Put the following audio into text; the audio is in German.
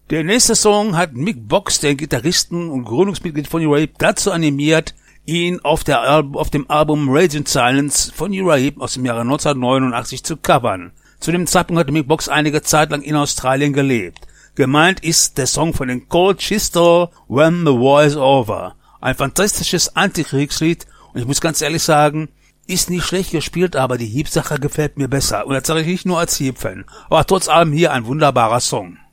Der nächste Song hat Mick Box, den Gitarristen und Gründungsmitglied von Uriah Heep, dazu animiert, ihn auf dem Album Raging Silence von Uriah Heep aus dem Jahre 1989 zu covern. Zu dem Zeitpunkt hatte Mick Box einige Zeit lang in Australien gelebt. Gemeint ist der Song von den Cold Chisel, When the War is Over. Ein fantastisches Antikriegslied und ich muss ganz ehrlich sagen, ist nicht schlecht gespielt, aber die Heep-Sache gefällt mir besser. Und das sage ich nicht nur als Heep-Fan. Aber trotz allem hier ein wunderbarer Song.